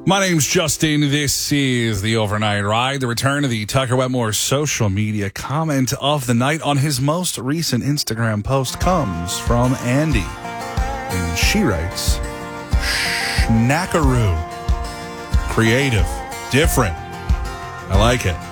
My name's Justin. This is the Overnight Ride. The return of the Tucker Wetmore social media comment of the night on his most recent Instagram post comes from Andy. And she writes, Schnackaroo. Creative. Different. I like it.